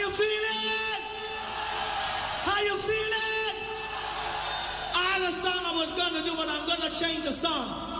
you feeling? How you feeling? I had a song I was going to do, but I'm going to change the song.